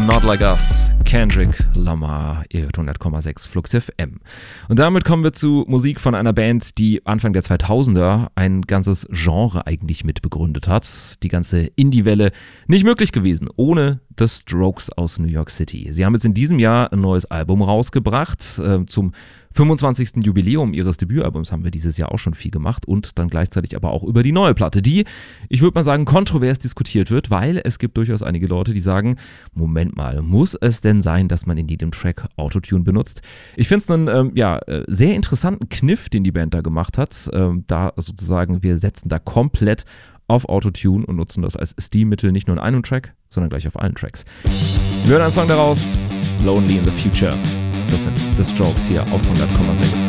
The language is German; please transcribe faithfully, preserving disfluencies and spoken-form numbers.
Not Like Us, Kendrick Lamar, ihr hört hundert Komma sechs Flux F M. Und damit kommen wir zu Musik von einer Band, die Anfang der zweitausender ein ganzes Genre eigentlich mitbegründet hat. Die ganze Indie-Welle nicht möglich gewesen, ohne The Strokes aus New York City. Sie haben jetzt in diesem Jahr ein neues Album rausgebracht. Äh, zum fünfundzwanzigsten Jubiläum ihres Debütalbums haben wir dieses Jahr auch schon viel gemacht und dann gleichzeitig aber auch über die neue Platte, die, ich würde mal sagen, kontrovers diskutiert wird, weil es gibt durchaus einige Leute, die sagen, Moment mal, muss es denn sein, dass man in jedem Track Autotune benutzt? Ich finde es einen ähm, ja, sehr interessanten Kniff, den die Band da gemacht hat, ähm, da sozusagen wir setzen da komplett auf Autotune und nutzen das als Stilmittel nicht nur in einem Track, sondern gleich auf allen Tracks. Wir hören einen Song daraus, Lonely in the Future. Das sind The Strokes hier auf hundert Komma sechs.